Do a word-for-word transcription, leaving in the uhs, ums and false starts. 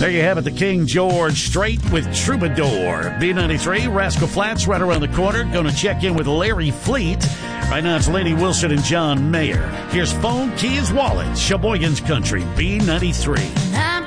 There you have it, the King George Strait with Troubadour. B ninety-three, Rascal Flatts right around the corner. Going to check in with Larry Fleet. Right now it's Lady Wilson and John Mayer. Here's Phone Keys Wallet, Sheboygan's Country, B ninety-three.